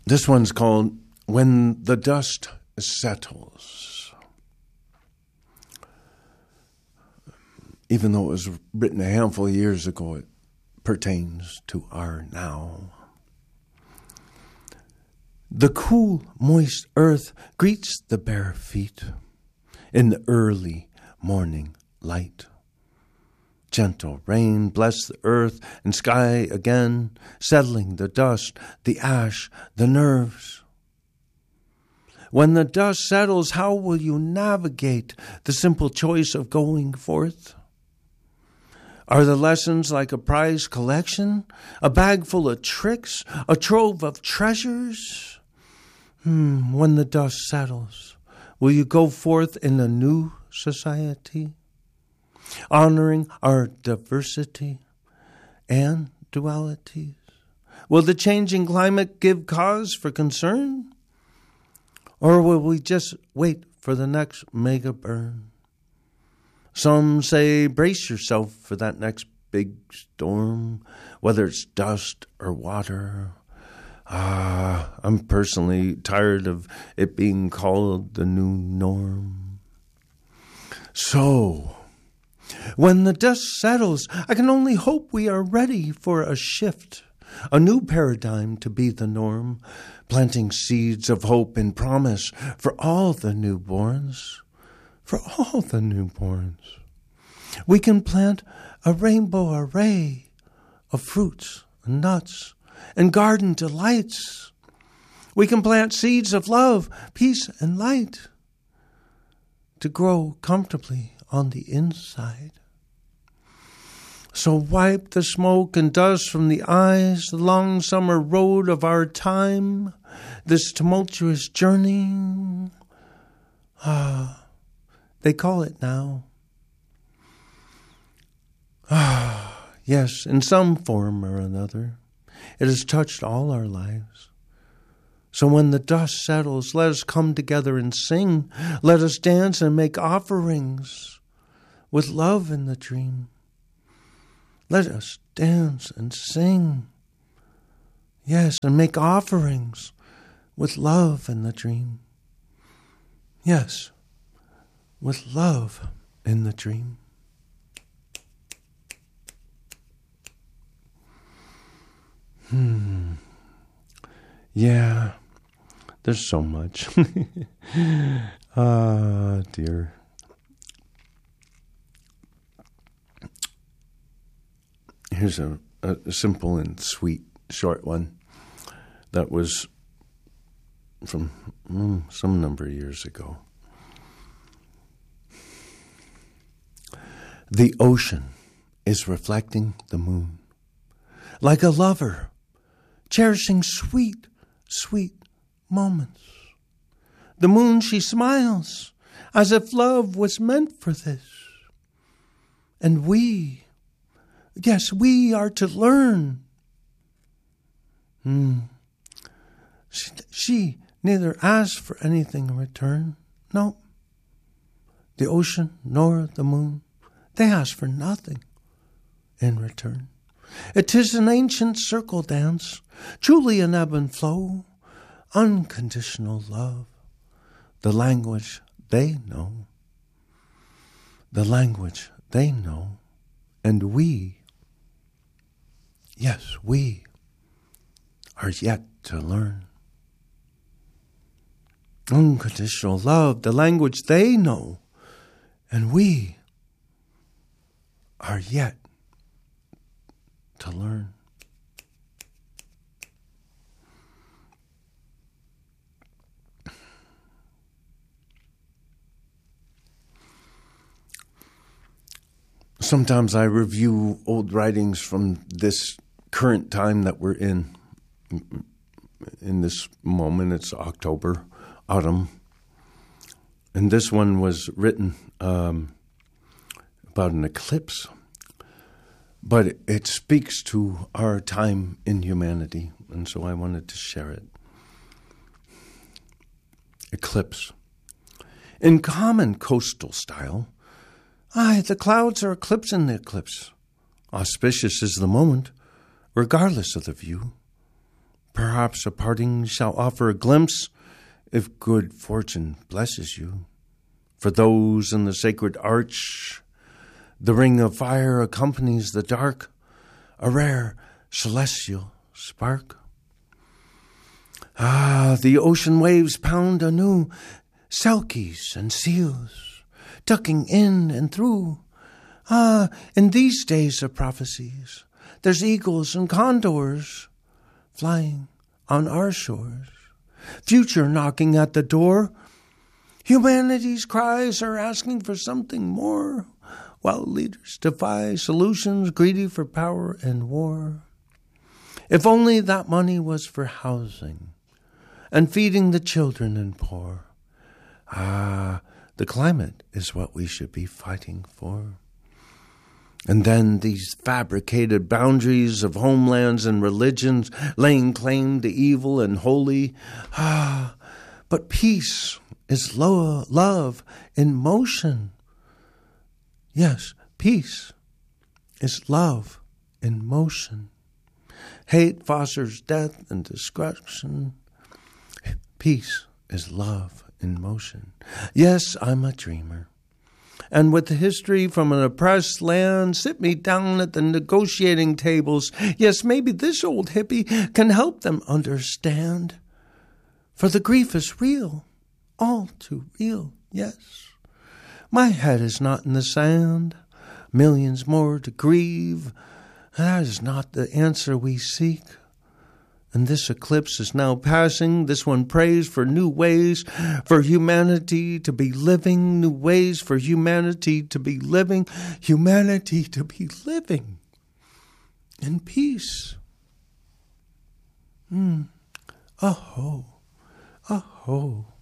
This one's called When the Dust Settles. Even though it was written a handful of years ago, it pertains to our now. The cool, moist earth greets the bare feet in the early morning light. Gentle rain bless the earth and sky again, settling the dust, the ash, the nerves. When the dust settles, how will you navigate the simple choice of going forth? Are the lessons like a prize collection, a bag full of tricks, a trove of treasures? When the dust settles, will you go forth in a new society, honoring our diversity and dualities? Will the changing climate give cause for concern? Or will we just wait for the next mega burn? Some say brace yourself for that next big storm, whether it's dust or water. I'm personally tired of it being called the new norm. So, when the dust settles, I can only hope we are ready for a shift, a new paradigm to be the norm, planting seeds of hope and promise for all the newborns. For all the newborns. We can plant a rainbow array of fruits and nuts and garden delights. We can plant seeds of love, peace, and light to grow comfortably on the inside. So wipe the smoke and dust from the eyes, the long summer road of our time, this tumultuous journey. They call it now. Yes, in some form or another, it has touched all our lives. So when the dust settles, let us come together and sing. Let us dance and make offerings with love in the dream. Let us dance and sing. Yes, and make offerings with love in the dream. Yes, with love in the dream. Yeah, there's so much. Dear. Here's a simple and sweet short one that was from some number of years ago. The ocean is reflecting the moon like a lover cherishing sweet, sweet moments. The moon, she smiles as if love was meant for this. And we, yes, we are to learn. She neither asks for anything in return. No. The ocean nor the moon, they ask for nothing in return. It is an ancient circle dance, truly an ebb and flow, unconditional love, the language they know. The language they know, and we, yes, we are yet to learn. Unconditional love, the language they know, and we are yet to learn. Sometimes I review old writings from this current time that we're in. In this moment, it's October, autumn. And this one was written about an eclipse. But it speaks to our time in humanity, and so I wanted to share it. Eclipse. In common coastal style, the clouds are eclipsing the eclipse. Auspicious is the moment, regardless of the view. Perhaps a parting shall offer a glimpse, if good fortune blesses you. For those in the sacred arch, the ring of fire accompanies the dark, a rare celestial spark. Ah, the ocean waves pound anew, selkies and seals, ducking in and through. Ah, in these days of prophecies, there's eagles and condors flying on our shores. Future knocking at the door. Humanity's cries are asking for something more, while leaders defy solutions greedy for power and war. If only that money was for housing and feeding the children and poor. Ah, the climate is what we should be fighting for. And then these fabricated boundaries of homelands and religions laying claim to evil and holy. Ah, but peace is love in motion. Yes, peace is love in motion. Hate fosters death and destruction. Peace is love in motion. Yes, I'm a dreamer. And with history from an oppressed land, sit me down at the negotiating tables. Yes, maybe this old hippie can help them understand. For the grief is real, all too real, yes. My head is not in the sand, millions more to grieve. That is not the answer we seek. And this eclipse is now passing. This one prays for new ways for humanity to be living, new ways for humanity to be living, humanity to be living in peace. Aho, aho.